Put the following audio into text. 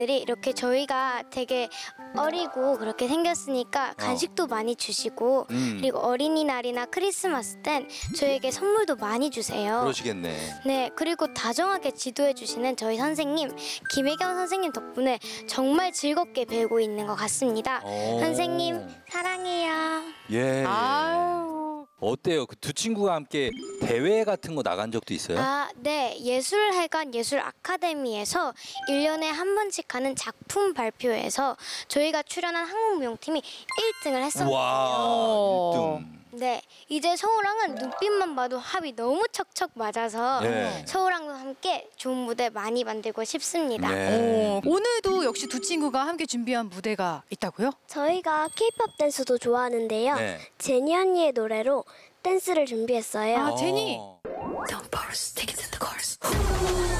들이 이렇게 저희가 되게 어리고 그렇게 생겼으니까 간식도 많이 주시고 그리고 어린이날이나 크리스마스 땐 저에게 선물도 많이 주세요. 그러시겠네. 네, 그리고 다정하게 지도해 주시는 저희 선생님 김혜경 선생님 덕분에 정말 즐겁게 배우고 있는 것 같습니다. 선생님 사랑해요. 예. 아유. 어때요? 그 두 친구가 함께 대회 같은 거 나간 적도 있어요? 아, 네. 예술회관 예술 아카데미에서 1년에 한 번씩 하는 작품 발표회에서 저희가 출연한 한국무용팀이 1등을 했었는데요. 와, 1등. 네. 이제 서울항은 눈빛만 봐도 합이 너무 척척 맞아서 네. 서울항과 함께 좋은 무대 많이 만들고 싶습니다. 네. 오늘도 역시 두 친구가 함께 준비한 무대가 있다고요? 저희가 케이팝 댄스도 좋아하는데요. 네. 제니 언니의 노래로 댄스를 준비했어요. 아, 제니. 어. Don't force, take it to the chorus.